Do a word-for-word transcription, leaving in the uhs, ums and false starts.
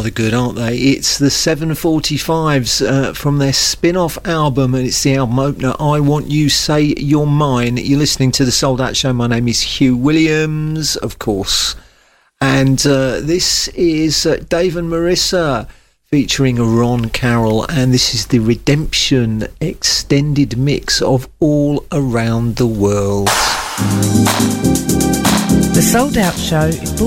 rather good, aren't they? It's the seven forty-fives uh, from their spin-off album, and it's the album opener, I Want You, Say You're Mine. You're listening to The Sold Out Show. My name is Hugh Williams, of course. And uh, this is uh, Dave and Marissa featuring Ron Carroll, and this is the Redemption extended mix of All Around the World. The Sold Out Show is brought